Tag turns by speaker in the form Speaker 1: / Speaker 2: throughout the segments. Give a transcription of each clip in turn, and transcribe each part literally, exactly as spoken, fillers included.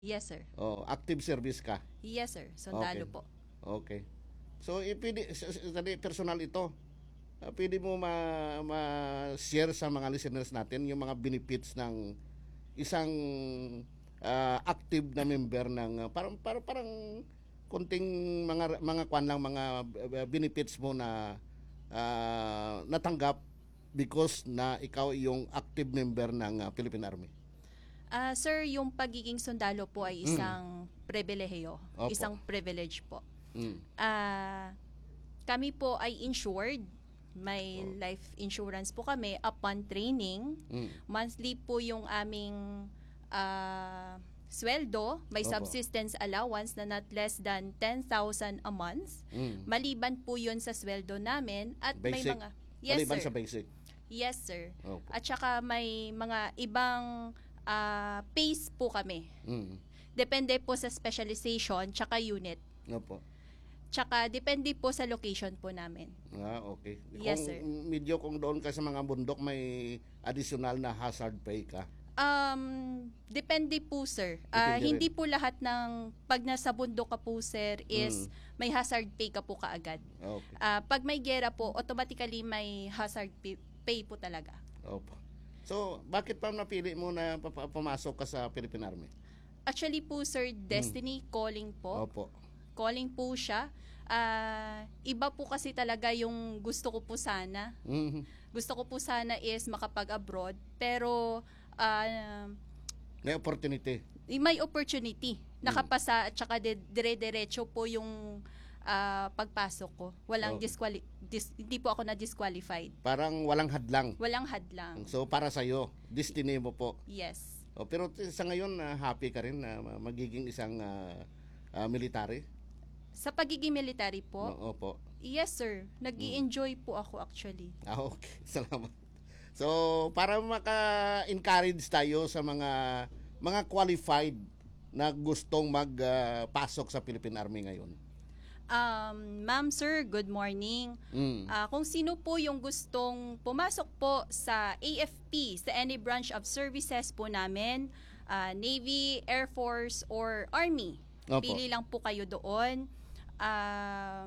Speaker 1: Yes, sir.
Speaker 2: Oh, active service ka.
Speaker 1: Yes, sir. Sundalo
Speaker 2: Okay.
Speaker 1: po.
Speaker 2: Okay. So, ipili, tadi personal ito. Ah, pwede mo ma, ma-share sa mga listeners natin yung mga benefits ng isang ah, active na member ng ah, parang parang parang konting mga mga kwan lang mga uh, benefits mo na ah, natanggap because na ikaw yung active member ng ah, Philippine Army.
Speaker 1: Ah, sir, yung pagiging sundalo po ay
Speaker 2: Mm.
Speaker 1: isang pribilehiyo,
Speaker 2: Opo.
Speaker 1: isang privilege po.
Speaker 2: Mm.
Speaker 1: Ah, kami po ay insured. May
Speaker 2: Oh.
Speaker 1: life insurance po kami upon training.
Speaker 2: Mm.
Speaker 1: Monthly po yung aming ah, sweldo. May
Speaker 2: Opo.
Speaker 1: subsistence allowance na not less than ten thousand a month.
Speaker 2: Mm.
Speaker 1: Maliban po yun sa sweldo namin. At may
Speaker 2: Basic.
Speaker 1: mga... Yes,
Speaker 2: Maliban
Speaker 1: sir.
Speaker 2: sa basic.
Speaker 1: Yes, sir.
Speaker 2: Opo.
Speaker 1: At saka may mga ibang ah, pays po kami.
Speaker 2: Mm.
Speaker 1: Depende po sa specialization tsaka unit.
Speaker 2: Opo.
Speaker 1: Tsaka depende po sa location po namin.
Speaker 2: Ah, okay.
Speaker 1: Yes,
Speaker 2: Kung
Speaker 1: sir.
Speaker 2: medyo kung doon ka sa mga bundok may additional na hazard pay ka.
Speaker 1: Um, depende po, sir. Ah,
Speaker 2: Depende
Speaker 1: hindi
Speaker 2: rin.
Speaker 1: po lahat ng pag nasa bundok ka po, sir, is
Speaker 2: Mm.
Speaker 1: may hazard pay ka po kaagad.
Speaker 2: Okay.
Speaker 1: Ah, pag may gera po, automatically may hazard pay, pay po talaga.
Speaker 2: Opo. So, bakit pa napili mo na papa- pumasok ka sa Philippine Army?
Speaker 1: Actually po, sir, destiny calling po.
Speaker 2: Opo.
Speaker 1: Calling po siya. Ah, iba po kasi talaga yung gusto ko po sana.
Speaker 2: Mhm.
Speaker 1: Gusto ko po sana is makapag-abroad, pero ah,
Speaker 2: May opportunity.
Speaker 1: may opportunity. Nakapasa at saka de- dire-diretso po yung ah, pagpasok ko. Walang
Speaker 2: Okay.
Speaker 1: disquali- dis- hindi po ako na-disqualified.
Speaker 2: Parang walang hadlang.
Speaker 1: Walang hadlang.
Speaker 2: So, para sa iyo, destiny mo po.
Speaker 1: Yes.
Speaker 2: O, pero t- sa ngayon, ah, happy ka rin na ma- magiging isang ah, ah, military?
Speaker 1: Sa pagiging military po,
Speaker 2: No, opo.
Speaker 1: yes sir. Nag-i-enjoy po ako actually.
Speaker 2: Ah, okay. Salamat. So, para maka-encourage tayo sa mga mga qualified na gustong magpasok sa Philippine Army ngayon.
Speaker 1: Um, ma'am, sir, good morning.
Speaker 2: Mm.
Speaker 1: Ah, kung sino po yung gustong pumasok po sa A F P, sa any branch of services po namin, ah, Navy, Air Force, or Army,
Speaker 2: Opo.
Speaker 1: pili lang po kayo doon. Ah,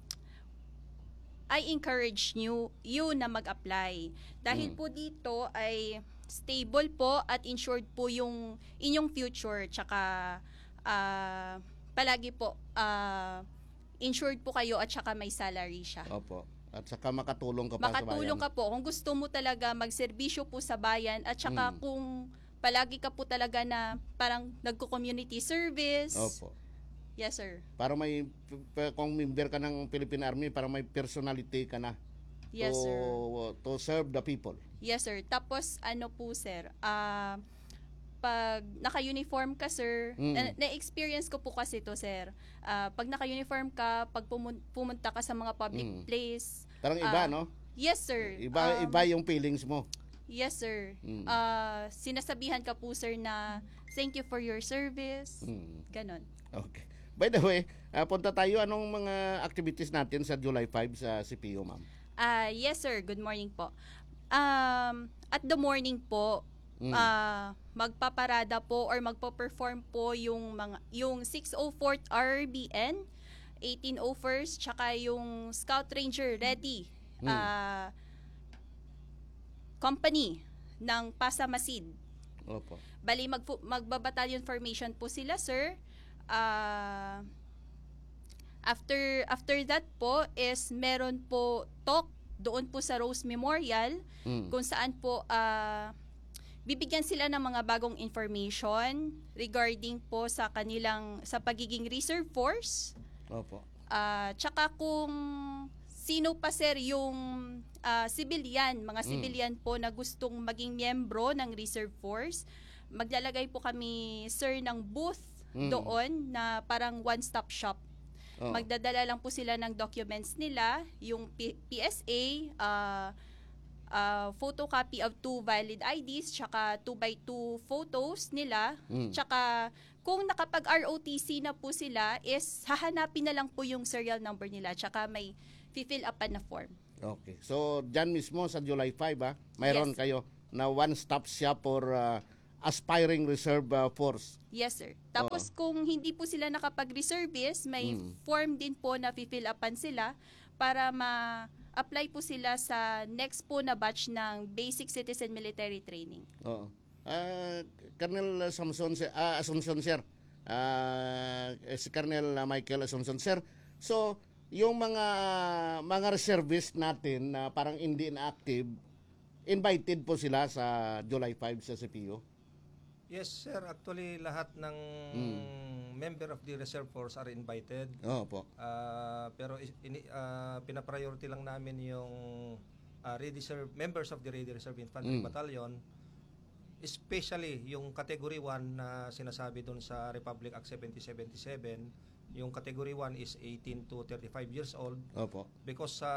Speaker 1: I encourage you, you na mag-apply. Dahil
Speaker 2: Mm.
Speaker 1: po dito ay stable po at insured po yung inyong future. Tsaka ah, palagi po ah, insured po kayo at saka may salary siya.
Speaker 2: Opo. At saka makatulong ka pa sa bayan.
Speaker 1: Makatulong ka po kung gusto mo talaga magserbisyo po sa bayan at saka
Speaker 2: Mm.
Speaker 1: kung palagi ka po talaga na parang nagko-community service.
Speaker 2: Opo.
Speaker 1: Yes, sir.
Speaker 2: Para may p- kung member ka ng Philippine Army, para may personality ka na
Speaker 1: Yes,
Speaker 2: to,
Speaker 1: sir.
Speaker 2: to serve the people.
Speaker 1: Yes, sir. Tapos, ano po, sir, ah, pag naka-uniform ka, sir,
Speaker 2: Mm.
Speaker 1: na- na-experience ko po kasi to, sir. Ah, pag naka-uniform ka, pag pumun- pumunta ka sa mga public
Speaker 2: Mm.
Speaker 1: place.
Speaker 2: Parang iba,
Speaker 1: ah,
Speaker 2: no?
Speaker 1: Yes, sir.
Speaker 2: Iba
Speaker 1: Um,
Speaker 2: iba yung feelings mo.
Speaker 1: Yes, sir.
Speaker 2: Mm.
Speaker 1: Ah, sinasabihan ka po, sir, na thank you for your service.
Speaker 2: Mm.
Speaker 1: Ganon.
Speaker 2: Okay. By the way, ah, punta tayo, anong mga activities natin sa July fifth sa C P U, ma'am?
Speaker 1: Ah, yes, sir. Good morning po. Um, at the morning po,
Speaker 2: Mm.
Speaker 1: ah, magpaparada po or magpo-perform po yung mga yung six oh fourth R B N, eighteen oh first, tsaka yung Scout Ranger Ready
Speaker 2: Mm.
Speaker 1: ah, company ng Pasamasid.
Speaker 2: Opo.
Speaker 1: Bali, mag, magbabattalion formation po sila, sir. Ah, after after that po is meron po talk doon po sa Rose Memorial
Speaker 2: Mm.
Speaker 1: kung saan po ah, bibigyan sila ng mga bagong information regarding po sa kanilang sa pagiging reserve force.
Speaker 2: Opo.
Speaker 1: Ah, tsaka kung sino pa sir yung ah, civilian, mga
Speaker 2: Mm.
Speaker 1: civilian po na gustong maging miyembro ng reserve force, maglalagay po kami sir ng booth
Speaker 2: Mm.
Speaker 1: doon na parang one-stop shop.
Speaker 2: Oo.
Speaker 1: Magdadala lang po sila ng documents nila, yung P- PSA, uh, uh, photocopy of two valid I Ds, tsaka two by two photos nila,
Speaker 2: Mm.
Speaker 1: tsaka kung nakapag-R O T C na po sila, is hahanapin na lang po yung serial number nila, tsaka may fill upan na form.
Speaker 2: Okay. So, dyan mismo sa July fifth, ah, mayroon
Speaker 1: Yes.
Speaker 2: kayo na one-stop shop for ah, aspiring reserve uh, force.
Speaker 1: Yes, sir. Tapos kung hindi po sila nakapag-reservice, may
Speaker 2: Mm.
Speaker 1: form din po na fill upan sila para ma-apply po sila sa next po na batch ng Basic Citizen Military Training.
Speaker 2: Oo. Ah, Colonel Samson, sir, ah, Asuncion, sir. Ah, eh, si Colonel Michael Asuncion, sir. So, yung mga mga reservist natin na parang hindi inactive, invited po sila sa July fifth sa C P U.
Speaker 3: Yes, sir. Actually, lahat ng member of the reserve force are invited.
Speaker 2: Oo po.
Speaker 3: Ah, pero is- ini, ah, pinapriority lang namin yung ah, ready reserve members of the Ready Reserve Infantry
Speaker 2: Mm.
Speaker 3: Battalion, especially yung category one na sinasabi doon sa Republic Act seventy seventy-seven. Yung category one is eighteen to thirty-five years old
Speaker 2: Opo.
Speaker 3: because sa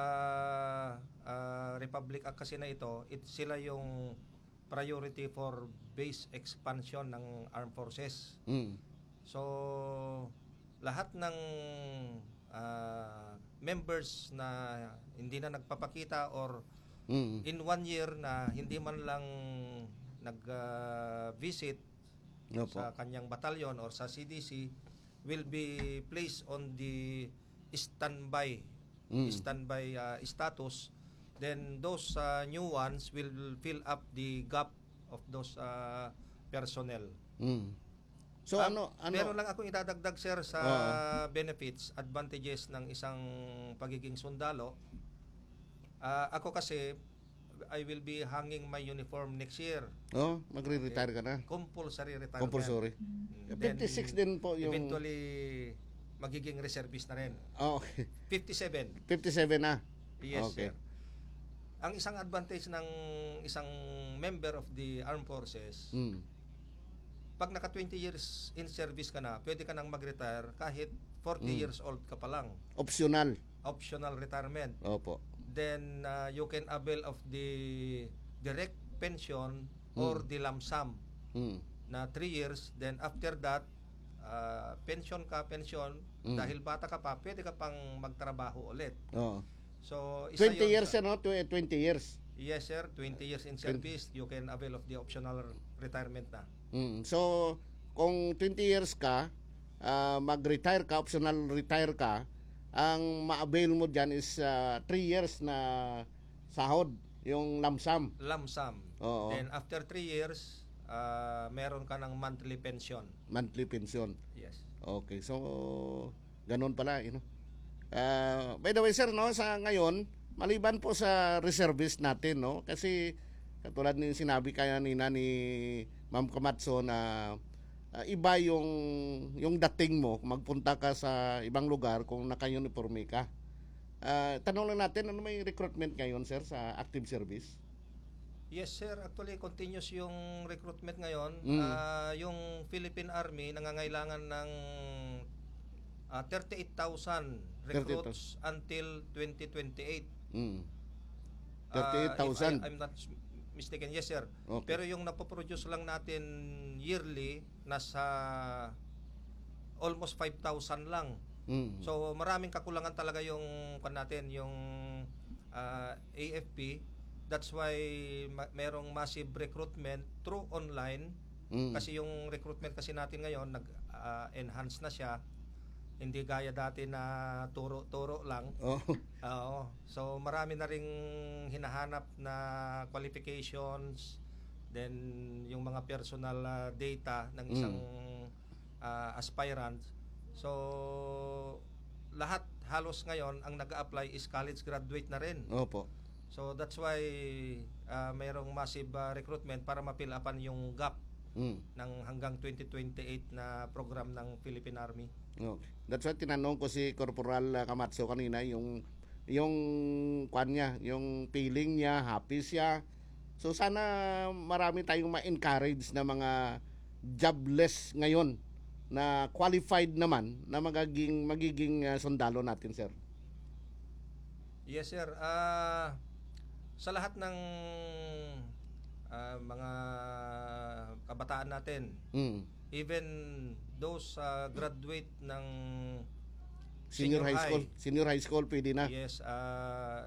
Speaker 3: ah, Republic Act kasi na ito, it sila yung priority for base expansion ng armed forces.
Speaker 2: Mm.
Speaker 3: So, lahat ng ah, members na hindi na nagpapakita or
Speaker 2: Mm.
Speaker 3: in one year na hindi man lang nag-visit
Speaker 2: Opo.
Speaker 3: sa kanyang batalyon or sa C D C will be placed on the standby
Speaker 2: Mm.
Speaker 3: standby ah, status. Then those uh, new ones will fill up the gap of those uh, personnel.
Speaker 2: Mm. So
Speaker 3: Ah,
Speaker 2: ano ano
Speaker 3: Meron lang akong idadagdag, sir, sa
Speaker 2: Oo.
Speaker 3: benefits, advantages ng isang pagiging sundalo. Ah, ako kasi, I will be hanging my uniform next year.
Speaker 2: Oh, magre-retire ka na.
Speaker 3: Compulsory retirement.
Speaker 2: Compulsory.
Speaker 3: Then,
Speaker 2: fifty-six din po yung
Speaker 3: Eventually, magiging reservist na rin.
Speaker 2: Oh, okay.
Speaker 3: fifty-seven.
Speaker 2: fifty-seven na.
Speaker 3: Yes,
Speaker 2: Okay.
Speaker 3: sir. Ang isang advantage ng isang member of the armed forces,
Speaker 2: Mm.
Speaker 3: pag naka twenty years in service ka na, pwede ka nang mag-retire kahit forty
Speaker 2: Mm.
Speaker 3: years old ka pa lang.
Speaker 2: Optional.
Speaker 3: Optional retirement.
Speaker 2: Opo.
Speaker 3: Then uh, you can avail of the direct pension or the lump sum
Speaker 2: Mm.
Speaker 3: na three years. Then after that, uh, pension ka, pension,
Speaker 2: Mm.
Speaker 3: dahil bata ka pa, pwede ka pang magtrabaho ulit.
Speaker 2: Oh.
Speaker 3: So, isa
Speaker 2: twenty
Speaker 3: yun
Speaker 2: years
Speaker 3: sa-
Speaker 2: ano? Tw- twenty years.
Speaker 3: Yes, sir. twenty years in service, you can avail of the optional retirement na.
Speaker 2: Mm. So, kung twenty years ka, ah, mag-retire ka, optional retire ka, ang ma-avail mo dyan is ah, three years na sahod, yung lump sum.
Speaker 3: Lump sum.
Speaker 2: Oo.
Speaker 3: Then after three years, uh, meron ka ng monthly pension.
Speaker 2: Monthly pension.
Speaker 3: Yes.
Speaker 2: Okay, so ganun pala, you know. Ah, by the way, sir, no, sa ngayon, maliban po sa reservist natin, no, kasi katulad ng sinabi kaya nina ni Ma'am Kamatso na ah, iba yung yung dating mo kung magpunta ka sa ibang lugar kung naka-uniforme ka. Ah, tanong lang natin, ano may recruitment ngayon, sir, sa active service?
Speaker 3: Yes, sir. Actually, continuous yung recruitment ngayon.
Speaker 2: Mm.
Speaker 3: Ah, yung Philippine Army nangangailangan ng ah, thirty-eight thousand recruits until twenty twenty-eight.
Speaker 2: Mm.
Speaker 3: Ah,
Speaker 2: thirty-eight thousand.
Speaker 3: if I- I'm not mistaken. Yes, sir.
Speaker 2: Okay.
Speaker 3: Pero yung napoproduce lang natin yearly, nasa almost five thousand lang.
Speaker 2: Mm.
Speaker 3: So maraming kakulangan talaga yung kan natin, yung ah, A F P. That's why ma- merong massive recruitment through online.
Speaker 2: Mm.
Speaker 3: Kasi yung recruitment kasi natin ngayon nag-enhance na siya. Hindi gaya dati na turo-turo lang.
Speaker 2: Oh.
Speaker 3: Oo. So marami na ring hinahanap na qualifications, then yung mga personal ah, data ng isang ah, aspirant. So lahat halos ngayon ang nag-a-apply is college graduate na rin.
Speaker 2: Opo.
Speaker 3: So that's why ah, mayroong massive ah, recruitment para ma-fill upan yung gap
Speaker 2: Mm.
Speaker 3: ng hanggang twenty twenty-eight na program ng Philippine Army.
Speaker 2: Okay. That's why tinanong ko si Corporal uh, Kamatso kanina yung yung kwan niya, yung feeling niya, happy siya. So sana marami tayong ma-encourage na mga jobless ngayon na qualified naman na magiging magiging uh, sundalo natin, sir.
Speaker 3: Yes, sir. Ah, sa lahat ng ah, mga kabataan natin,
Speaker 2: Mm.
Speaker 3: even those ah, graduate ng
Speaker 2: Senior, high school, senior high school pwede na.
Speaker 3: yes, ah,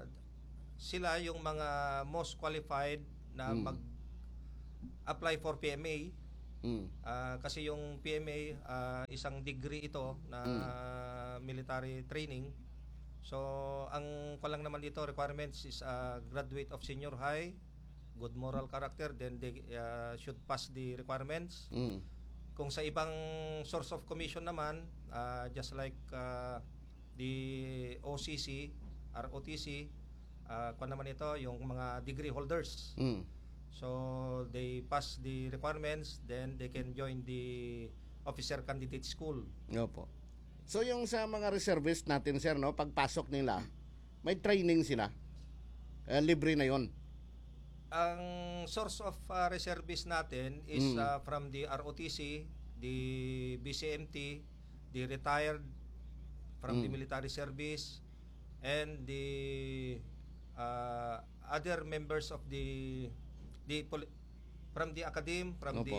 Speaker 3: sila yung mga most qualified na
Speaker 2: Mm.
Speaker 3: mag-apply for P M A
Speaker 2: Mm.
Speaker 3: Ah, kasi yung P M A, ah, isang degree ito na military training. So, ang ko lang naman dito, requirements is a graduate of senior high, good moral character, then they ah, should pass the requirements.
Speaker 2: Mm.
Speaker 3: Kung sa ibang source of commission naman, ah, just like ah, the O C C, R O T C, uh, kung naman ito, yung mga degree holders.
Speaker 2: Mm.
Speaker 3: So, they pass the requirements, then they can join the officer candidate school.
Speaker 2: Opo. So yung sa mga reservist natin, sir, no, pagpasok nila, may training sila. Eh, libre na 'yon.
Speaker 3: Ang source of uh, reservist natin is
Speaker 2: Mm.
Speaker 3: uh, from the R O T C, the B C M T, the retired from the
Speaker 2: Mm.
Speaker 3: military service, and the uh, other members of the the poli- from the academe, from
Speaker 2: Opo.
Speaker 3: the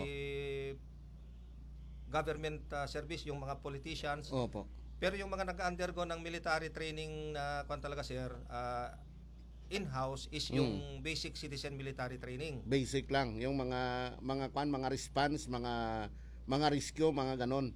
Speaker 3: government uh, service, yung mga politicians.
Speaker 2: Opo.
Speaker 3: Pero yung mga nag-undergo ng military training na kwan talaga, sir, uh, in-house is yung basic citizen military training.
Speaker 2: Basic lang yung mga mga kwan, mga response, mga mga rescue, mga ganon.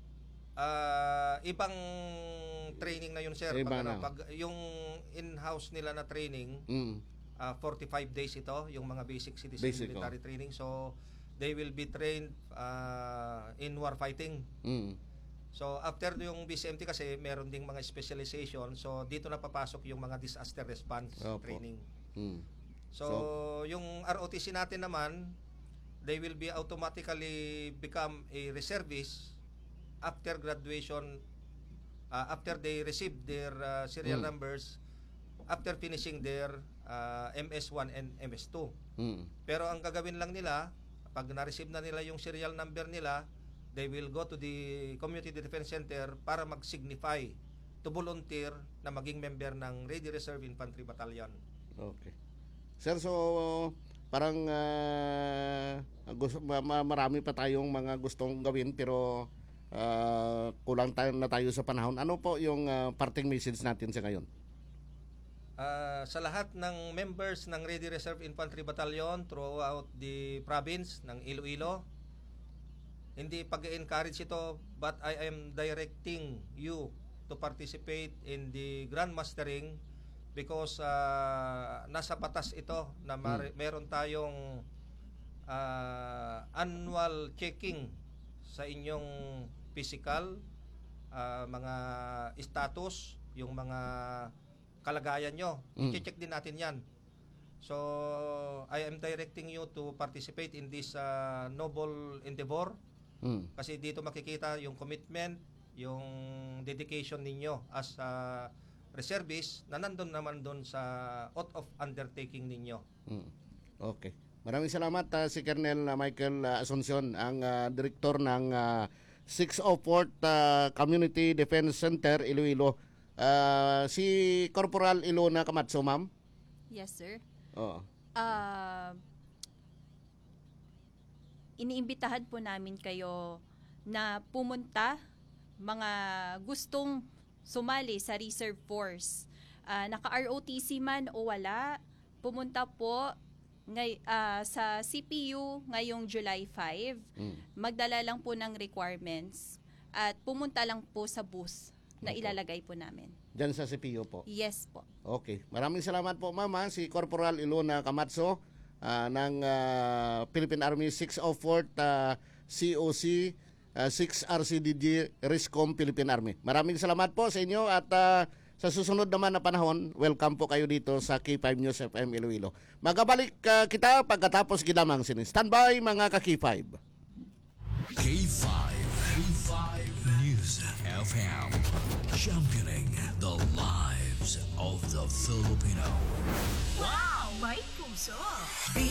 Speaker 3: Ah, ibang training na yun, sir.
Speaker 2: Iba
Speaker 3: Pag, ano,
Speaker 2: na.
Speaker 3: pag yung in-house nila na training,
Speaker 2: Mm.
Speaker 3: ah, forty-five days ito, yung mga basic citizen
Speaker 2: Basic,
Speaker 3: military training. So, they will be trained ah, in war fighting.
Speaker 2: Mm.
Speaker 3: So, after yung B C M T kasi, meron ding mga specialization. So, dito na papasok yung mga disaster response
Speaker 2: Opo.
Speaker 3: training.
Speaker 2: Mm.
Speaker 3: So, yung R O T C natin naman, they will be automatically become a reservist after graduation, uh, after they receive their uh, serial
Speaker 2: Mm.
Speaker 3: numbers, after finishing their uh, M S one and M S two.
Speaker 2: Mm.
Speaker 3: Pero ang gagawin lang nila, pag na-receive na nila yung serial number nila, they will go to the Community Defense Center para mag-signify to volunteer na maging member ng Ready Reserve Infantry Battalion.
Speaker 2: Okay. Sir, so parang ah, gusto, ma- ma- marami pa tayong mga gustong gawin pero ah, kulang tayo na tayo sa panahon. Ano po yung ah, parting message natin sa ngayon?
Speaker 3: Ah, sa lahat ng members ng Ready Reserve Infantry Battalion throughout the province ng Iloilo, hindi pag-encourage ito, but I am directing you to participate in the Grand Mastering because ah, nasa batas ito na mar- meron tayong ah, annual checking sa inyong physical, ah, mga status, yung mga kalagayan nyo.
Speaker 2: Mm.
Speaker 3: I-check din natin yan. So, I am directing you to participate in this uh, noble endeavor
Speaker 2: Mm.
Speaker 3: kasi dito makikita yung commitment, yung dedication ninyo as a reservist na nandun naman doon sa oath of undertaking ninyo.
Speaker 2: Mm. Okay. Maraming salamat ah, si Colonel ah, Michael ah, Asuncion, ang ah, direktor ng ah, six oh fourth ah, Community Defense Center, Iloilo. Ah, si Corporal Ilona Camatso, ma'am.
Speaker 1: Yes, sir.
Speaker 2: Oo.
Speaker 1: Ah, iniimbitahan po namin kayo na pumunta, mga gustong sumali sa Reserve Force. Ah, naka-R O T C man o wala, pumunta po ngay, ah, sa C P U ngayong July fifth.
Speaker 2: Mm.
Speaker 1: Magdala lang po ng requirements at pumunta lang po sa booth na
Speaker 2: Opo.
Speaker 1: ilalagay po namin.
Speaker 2: Diyan sa C P U po.
Speaker 1: Yes po.
Speaker 2: Okay. Maraming salamat po, ma'am. ah. Si Corporal Ilona Camatso ah, ng ah, Philippine Army six oh fourth ah, C O C ah, six R C D G RISCOM Philippine Army. Maraming salamat po sa inyo at ah, sa susunod naman na panahon, welcome po kayo dito sa K five News F M Iloilo. Magabalik ah, kita pagkatapos ginamang sinin. Standby mga ka-K five.
Speaker 4: K five. K five News F M. Championing the lives of the Filipino.
Speaker 5: Wow! May puso!